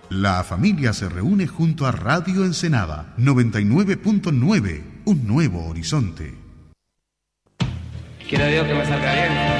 La familia se reúne junto a Radio Ensenada 99.9, un nuevo horizonte. Quiero Dios que me salga bien.